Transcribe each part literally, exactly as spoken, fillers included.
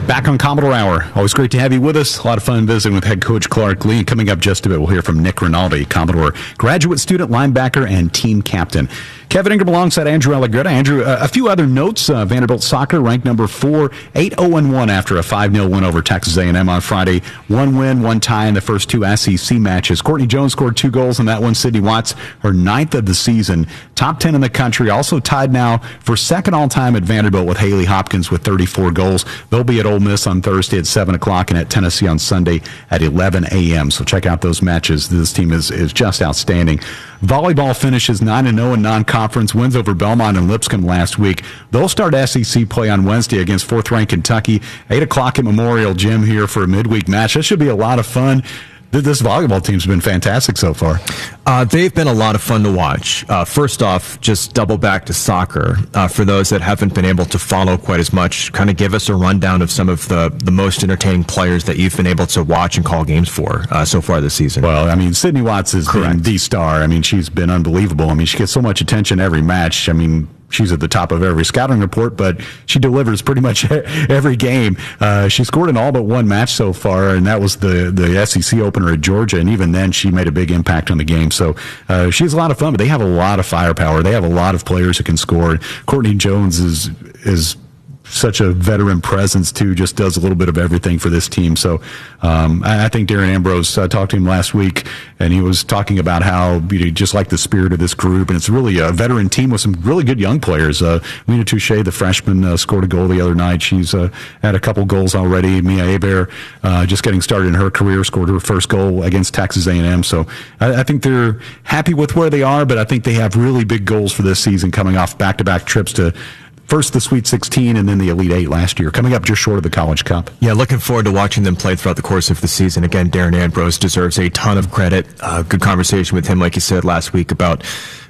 Back on Commodore Hour. Always great to have you with us. A lot of fun visiting with head coach Clark Lea. Coming up just a bit, we'll hear from Nick Rinaldi, Commodore graduate student, linebacker, and team captain. Kevin Ingram alongside Andrew Allegretta. Andrew, uh, a few other notes. Uh, Vanderbilt soccer ranked number four, eight oh and one after a five nil win over Texas A and M on Friday. One win, one tie in the first two S E C matches. Courtney Jones scored two goals in that one. Sydney Watts, her ninth of the season. Top ten in the country. Also tied now for second all-time at Vanderbilt with Haley Hopkins with thirty-four goals. They'll be at Ole Miss on Thursday at seven o'clock and at Tennessee on Sunday at eleven a.m. So check out those matches. This team is, is just outstanding. Volleyball finishes nine and oh in non-conference, wins over Belmont and Lipscomb last week. They'll start S E C play on Wednesday against fourth-ranked Kentucky, eight o'clock at Memorial Gym here for a midweek match. This should be a lot of fun. This volleyball team's been fantastic so far. Uh, they've been a lot of fun to watch. Uh, first off, just double back to soccer. Uh, for those that haven't been able to follow quite as much, kind of give us a rundown of some of the, the most entertaining players that you've been able to watch and call games for uh, so far this season. Well, I mean, Sydney Watts has Correct. been the star. I mean, she's been unbelievable. I mean, she gets so much attention every match. I mean, she's at the top of every scouting report, but she delivers pretty much every game. Uh, she scored in all but one match so far, and that was the, the S E C opener at Georgia, and even then she made a big impact on the game. So uh, she's a lot of fun, but they have a lot of firepower. They have a lot of players who can score. Courtney Jones is is such a veteran presence, too, just does a little bit of everything for this team. So um, I, I think Darren Ambrose, I talked to him last week, and he was talking about how, you know, just like the spirit of this group, and it's really a veteran team with some really good young players. Uh, Lena Touche, the freshman, uh, scored a goal the other night. She's uh, had a couple goals already. Mia Hebert, uh, just getting started in her career, scored her first goal against Texas A and M. So I, I think they're happy with where they are, but I think they have really big goals for this season, coming off back-to-back trips to first the Sweet sixteen and then the Elite Eight last year, coming up just short of the College Cup. Yeah, looking forward to watching them play throughout the course of the season. Again, Darren Ambrose deserves a ton of credit. Uh, good conversation with him, like you said last week, about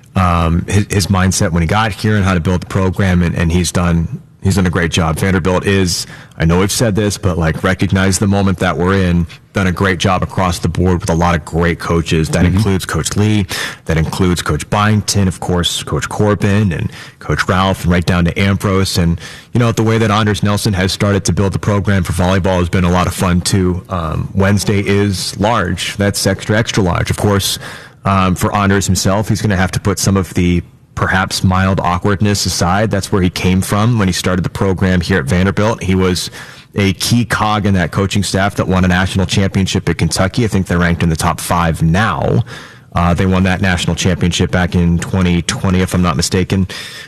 um, his, his mindset when he got here and how to build the program, and, and he's done he's done a great job. Vanderbilt is, I know we've said this, but like recognize the moment that we're in, done a great job across the board with a lot of great coaches. That mm-hmm. includes Coach Lee, that includes Coach Byington, of course, Coach Corbin and Coach Ralph, and right down to Ambrose. And, you know, the way that Anders Nelson has started to build the program for volleyball has been a lot of fun too. Um, Wednesday is large. That's extra, extra large. Of course, um, for Anders himself, he's going to have to put some of the perhaps mild awkwardness aside. That's where he came from when he started the program here at Vanderbilt. He was a key cog in that coaching staff that won a national championship at Kentucky. I think they're ranked in the top five now. Uh, they won that national championship back in twenty twenty, if I'm not mistaken.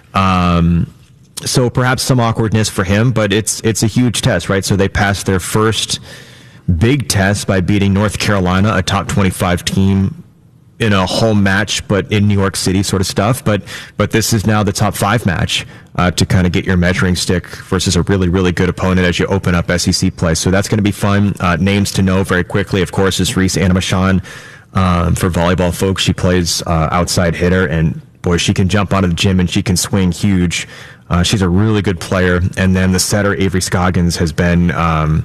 Um, so perhaps some awkwardness for him, but it's it's a huge test, right? So they passed their first big test by beating North Carolina, a top twenty-five team, in a home match, but in New York City sort of stuff. But but this is now the top five match uh, to kind of get your measuring stick versus a really, really good opponent as you open up S E C play. So that's going to be fun. Uh, names to know very quickly, of course, is Reese Anamashon. Um, for volleyball folks, she plays uh, outside hitter, and boy, she can jump out of the gym and she can swing huge. Uh, she's a really good player. And then the setter, Avery Scoggins, has been... Um,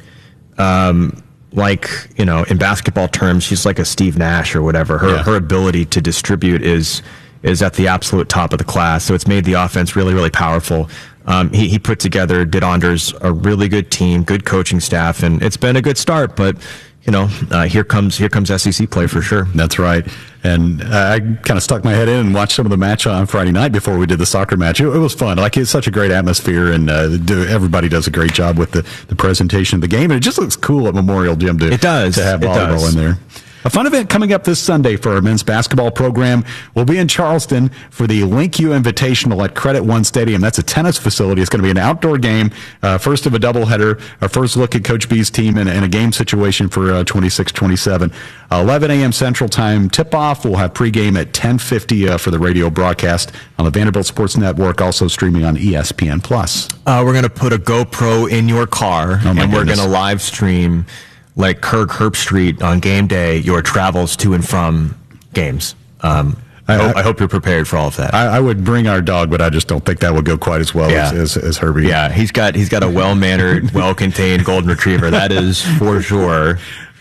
um, like, you know, in basketball terms, she's like a Steve Nash or whatever. Her yeah. her ability to distribute is is at the absolute top of the class. So it's made the offense really, really powerful. Um, he, he put together, did Anders, a really good team, good coaching staff, and it's been a good start. But, you know, uh, here comes here comes S E C play for sure. That's right. And uh, I kind of stuck my head in and watched some of the match on Friday night before we did the soccer match. It, it was fun. Like, it's such a great atmosphere, and uh, do, everybody does a great job with the, the presentation of the game. And it just looks cool at Memorial Gym to, it does. to have it volleyball does. in there. A fun event coming up this Sunday for our men's basketball program. We'll be in Charleston for the Link U Invitational at Credit One Stadium. That's a tennis facility. It's going to be an outdoor game, uh, first of a doubleheader, our first look at Coach B's team in, in a game situation for uh, twenty-six twenty-seven. Uh, eleven a.m. Central Time tip-off. We'll have pregame at ten fifty uh, for the radio broadcast on the Vanderbilt Sports Network, also streaming on E S P N plus. Uh, we're going to put a GoPro in your car, oh and goodness. we're going to live stream, like Kirk Herbstreit on game day, your travels to and from games. Um, I, I, hope, I hope you're prepared for all of that. I, I would bring our dog, but I just don't think that would go quite as well yeah. as, as, as Herbie. Yeah, he's got he's got a well-mannered, well-contained golden retriever. That is for sure.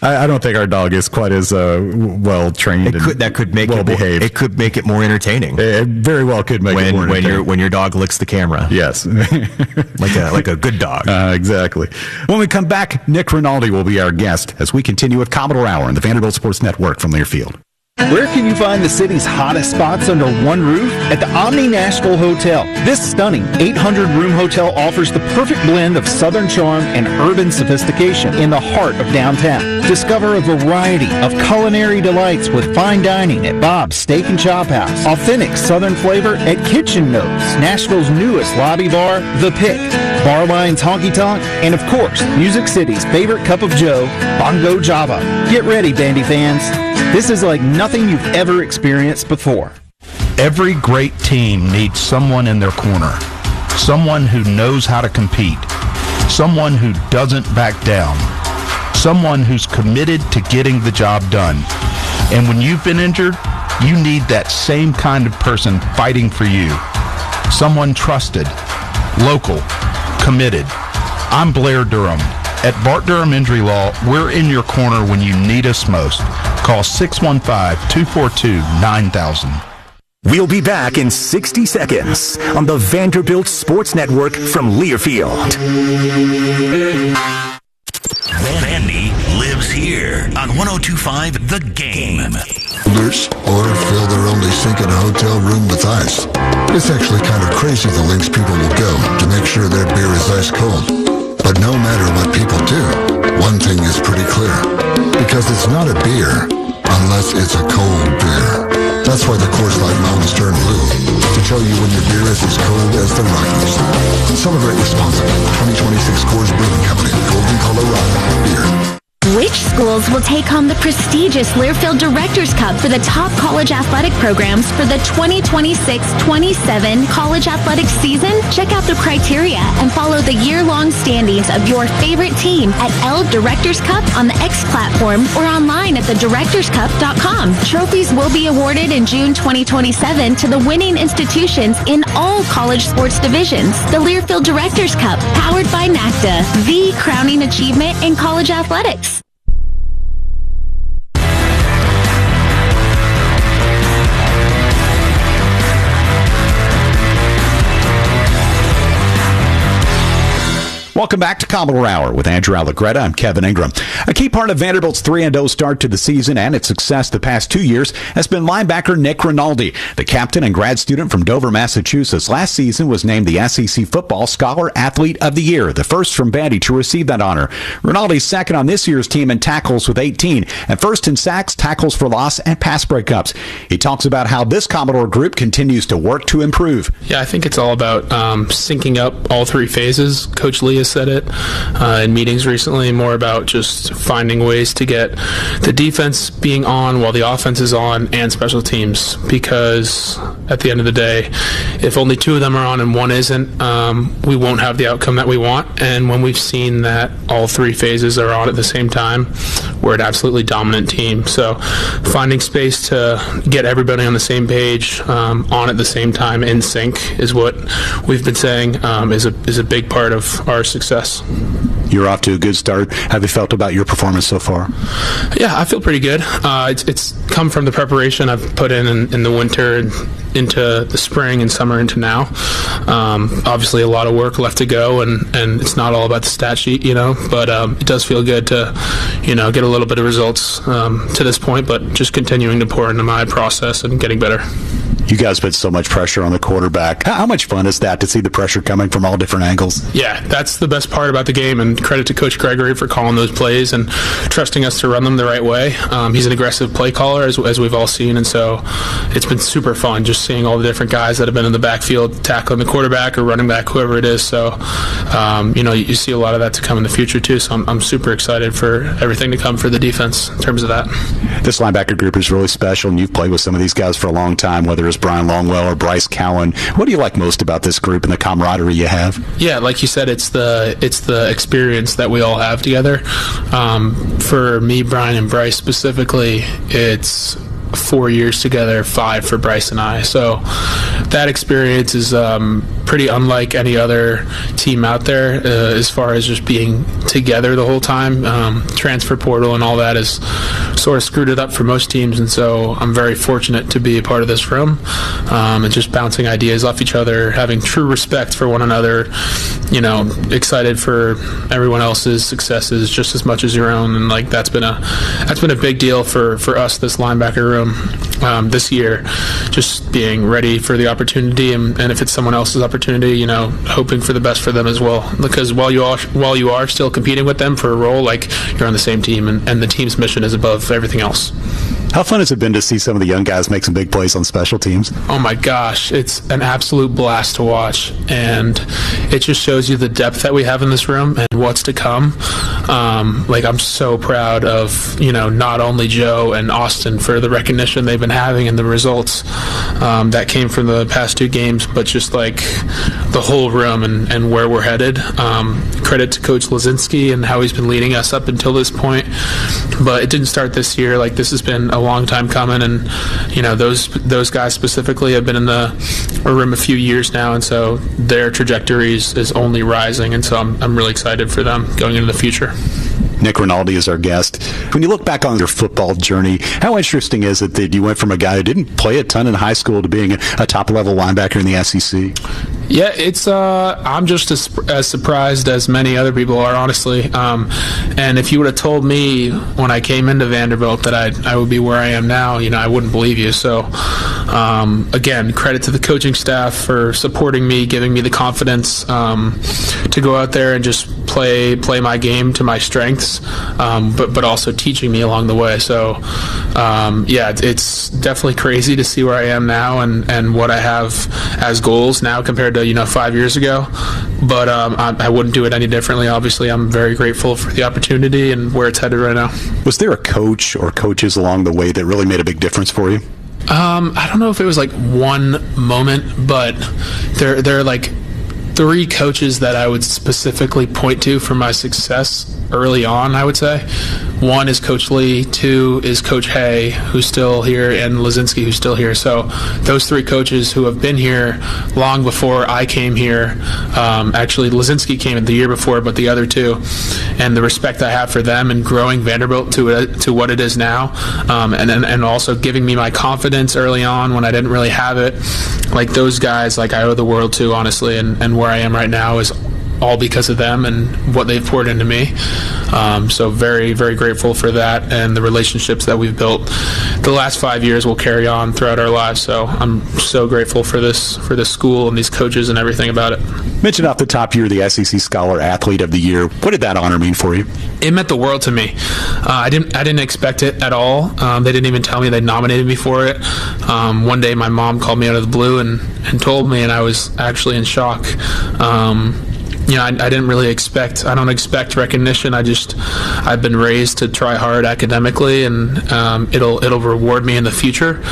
I, I don't think our dog is quite as uh, well trained. It could, that could make well it more, behaved. It could make it more entertaining. It very well could make when, it more when entertaining. your when your dog licks the camera. Yes, like a like a good dog. Uh, exactly. When we come back, Nick Rinaldi will be our guest as we continue with Commodore Hour on the Vanderbilt Sports Network from Learfield. Where can you find the city's hottest spots under one roof? At the Omni Nashville Hotel. This stunning eight hundred room hotel offers the perfect blend of southern charm and urban sophistication in the heart of downtown. Discover a variety of culinary delights with fine dining at Bob's Steak and Chop House, authentic southern flavor at Kitchen Notes, Nashville's newest lobby bar, The Pick, Barline's Honky Tonk, and of course, Music City's favorite cup of joe, Bongo Java. Get ready, Bandy fans. This is like nothing you've ever experienced before. Every great team needs someone in their corner, someone who knows how to compete, someone who doesn't back down, someone who's committed to getting the job done. And when you've been injured, you need that same kind of person fighting for you. Someone trusted, local, committed. I'm Blair Durham. At Bart Durham Injury Law, we're in your corner when you need us most. Call six one five, two four two, nine thousand. We'll be back in sixty seconds on the Vanderbilt Sports Network from Learfield. Vandy lives here on one oh two point five The Game. Or fill their only sink in a hotel room with ice. It's actually kind of crazy the lengths people will go to make sure their beer is ice cold. But no matter what people do, one thing is pretty clear. Because it's not a beer unless it's a cold beer. That's why the Coors Light mountains turn blue, to tell you when your beer is as cold as the Rockies. Celebrate responsibly. twenty twenty-six Coors Brewing Company, Golden, Colorado. Beer. Which schools will take home the prestigious Learfield Directors Cup for the top college athletic programs for the twenty twenty-six twenty-seven college athletics season? Check out the criteria and follow the year-long standings of your favorite team at L Directors Cup on the X platform or online at the directors cup dot com. Trophies will be awarded in June twenty twenty-seven to the winning institutions in all college sports divisions. The Learfield Directors Cup, powered by NACDA, the crowning achievement in college athletics. Welcome back to Commodore Hour with Andrew Allegretta. I'm Kevin Ingram. A key part of Vanderbilt's three and oh start to the season and its success the past two years has been linebacker Nick Rinaldi. The captain and grad student from Dover, Massachusetts, last season was named the S E C Football Scholar Athlete of the Year, the first from Vandy to receive that honor. Rinaldi's second on this year's team in tackles with eighteen, and first in sacks, tackles for loss, and pass breakups. He talks about how this Commodore group continues to work to improve. Yeah, I think it's all about um, syncing up all three phases. Coach Lee has said it uh, in meetings recently, more about just finding ways to get the defense being on while the offense is on, and special teams, because at the end of the day, if only two of them are on and one isn't, um, we won't have the outcome that we want. And when we've seen that all three phases are on at the same time, we're an absolutely dominant team. So finding space to get everybody on the same page, um, on at the same time, in sync, is what we've been saying um, is a is a big part of our success. You're off to a good start. Have you felt about your performance so far? Yeah, I feel pretty good. Uh, it's, it's come from the preparation I've put in, in in the winter and into the spring and summer into now. Um, obviously, a lot of work left to go, and, and it's not all about the stat sheet, you know, but um, it does feel good to, you know, get a little bit of results um, to this point, but just continuing to pour into my process and getting better. You guys put so much pressure on the quarterback. How much fun is that to see the pressure coming from all different angles? Yeah, that's the best part about the game, and credit to Coach Gregory for calling those plays and trusting us to run them the right way. Um, he's an aggressive play caller, as, as we've all seen, and so it's been super fun just seeing all the different guys that have been in the backfield tackling the quarterback or running back, whoever it is. So, um, you know, you, you see a lot of that to come in the future, too, so I'm, I'm super excited for everything to come for the defense in terms of that. This linebacker group is really special, and you've played with some of these guys for a long time, whether it's Brian Longwell or Bryce Cowan. What do you like most about this group and the camaraderie you have? Yeah, like you said, it's the it's the experience that we all have together. Um, for me, Brian, and Bryce specifically, it's four years together, five for Bryce and I. So that experience is um, pretty unlike any other team out there uh, as far as just being together the whole time. Um, transfer portal and all that has sort of screwed it up for most teams, and so I'm very fortunate to be a part of this room um, and just bouncing ideas off each other, having true respect for one another, you know, excited for everyone else's successes just as much as your own, and like that's been a that's been a big deal for, for us, this linebacker room um, this year, just being ready for the opportunity, and, and if it's someone else's opportunity, you know, hoping for the best for them as well. Because while you are while you are still competing with them for a role, like you're on the same team, and, and the team's mission is above everything else. How fun has it been to see some of the young guys make some big plays on special teams? Oh my gosh, it's an absolute blast to watch, and it just shows you the depth that we have in this room and what's to come. Um, like I'm so proud of, you know, not only Joe and Austin for the recognition they've been having and the results um, that came from the past two games, but just like the whole room and, and where we're headed. Um, credit to Coach Lazinski and how he's been leading us up until this point, but it didn't start this year. Like this has been a long time coming, and you know those those guys specifically have been in the room a few years now, and so their trajectories is only rising, and so I'm I'm really excited for them going into the future. Nick Rinaldi is our guest. When you look back on your football journey, how interesting is it that you went from a guy who didn't play a ton in high school to being a, a top-level linebacker in the S E C? Yeah, it's. Uh, I'm just as, as surprised as many other people are, honestly. Um, and if you would have told me when I came into Vanderbilt that I I would be where I am now, you know, I wouldn't believe you. So, um, again, credit to the coaching staff for supporting me, giving me the confidence um, to go out there and just play play my game to my strengths, um, but but also teaching me along the way. So, um, yeah, it's definitely crazy to see where I am now and, and what I have as goals now compared to, you know, five years ago. But um, I, I wouldn't do it any differently. Obviously, I'm very grateful for the opportunity and where it's headed right now. Was there a coach or coaches along the way that really made a big difference for you? Um, I don't know if it was like one moment, but there there are like three coaches that I would specifically point to for my success early on, I would say. One is Coach Lee, two is Coach Hay, who's still here, and Lazinski, who's still here. So those three coaches who have been here long before I came here. Um, actually, Lazinski came the year before, but the other two, and the respect I have for them and growing Vanderbilt to it, to what it is now, um, and, and and also giving me my confidence early on when I didn't really have it. Like those guys, like I owe the world to, honestly, and, and where I am right now is all because of them and what they've poured into me. Um, so very, very grateful for that, and the relationships that we've built the last five years will carry on throughout our lives. So I'm so grateful for this for this school and these coaches and everything about it. Mentioned off the top, you're the S E C Scholar Athlete of the Year. What did that honor mean for you? It meant the world to me. Uh, I didn't I didn't expect it at all. Um, they didn't even tell me they nominated me for it. Um, one day my mom called me out of the blue and, and told me, and I was actually in shock. Um, You know, I, I didn't really expect, I don't expect recognition. I just, I've been raised to try hard academically, and um, it'll it'll reward me in the future.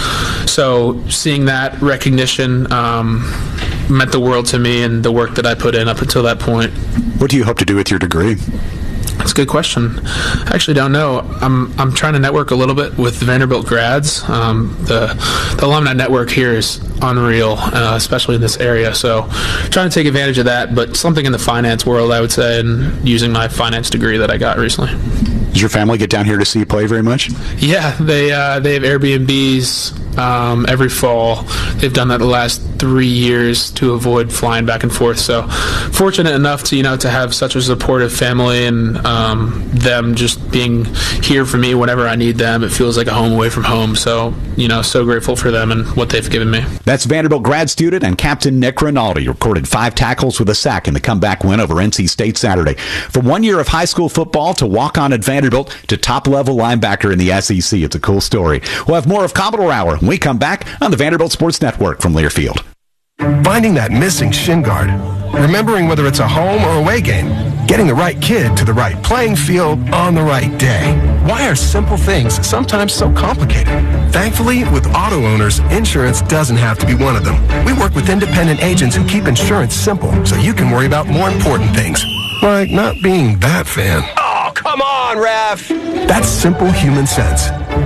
So seeing that recognition um, meant the world to me, and the work that I put in up until that point. What do you hope to do with your degree? That's a good question. I actually don't know. I'm I'm trying to network a little bit with Vanderbilt grads. Um, the the alumni network here is unreal, uh, especially in this area. So trying to take advantage of that, but something in the finance world, I would say, and using my finance degree that I got recently. Does your family get down here to see you play very much? Yeah, they uh, they have Airbnbs um, every fall. They've done that the last three years to avoid flying back and forth. So fortunate enough to you know to have such a supportive family, and um, them just being here for me whenever I need them. It feels like a home away from home. So you know, so grateful for them and what they've given me. That's Vanderbilt grad student and captain Nick Rinaldi. Recorded five tackles with a sack in the comeback win over N C State Saturday. From one year of high school football to walk on at Vanderbilt to top-level linebacker in the S E C. It's a cool story. We'll have more of Commodore Hour when we come back on the Vanderbilt Sports Network from Learfield. Finding that missing shin guard, remembering whether it's a home or away game, getting the right kid to the right playing field on the right day. Why are simple things sometimes so complicated? Thankfully, with auto owners, insurance doesn't have to be one of them. We work with independent agents who keep insurance simple so you can worry about more important things, like not being that fan. Oh, come on, ref! That's simple human sense.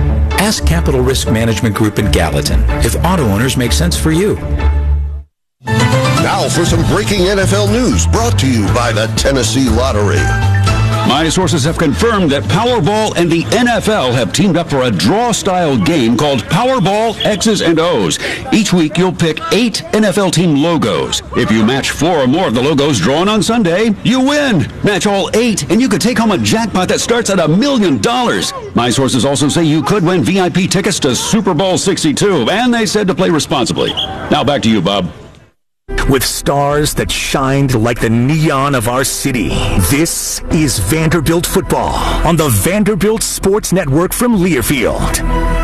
Ask Capital Risk Management Group in Gallatin if auto owners make sense for you. Now for some breaking N F L news brought to you by the Tennessee Lottery. My sources have confirmed that Powerball and the N F L have teamed up for a draw-style game called Powerball X's and O's. Each week, you'll pick eight N F L team logos. If you match four or more of the logos drawn on Sunday, you win. Match all eight, and you could take home a jackpot that starts at a million dollars. My sources also say you could win V I P tickets to Super Bowl sixty-two, and they said to play responsibly. Now back to you, Bob. With stars that shined like the neon of our city, this is Vanderbilt football on the Vanderbilt Sports Network from Learfield.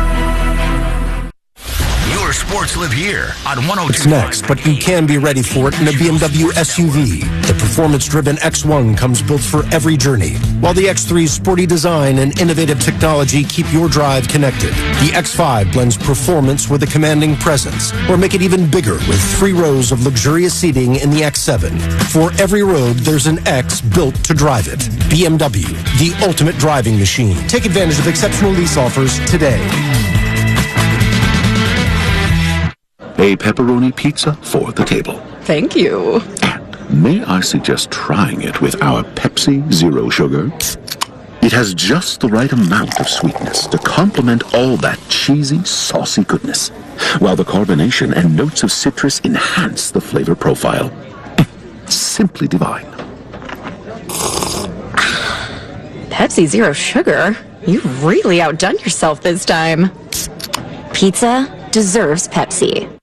Your sports live here on one oh two. It's next, but you can be ready for it in a B M W S U V. The performance-driven X one comes built for every journey, while the X three's sporty design and innovative technology keep your drive connected. The X five blends performance with a commanding presence, or make it even bigger with three rows of luxurious seating in the X seven. For every road, there's an X built to drive it. B M W, the ultimate driving machine. Take advantage of exceptional lease offers today. A pepperoni pizza for the table. Thank you. And may I suggest trying it with our Pepsi Zero Sugar? It has just the right amount of sweetness to complement all that cheesy, saucy goodness, while the carbonation and notes of citrus enhance the flavor profile. Simply divine. Pepsi Zero Sugar? You've really outdone yourself this time. Pizza deserves Pepsi.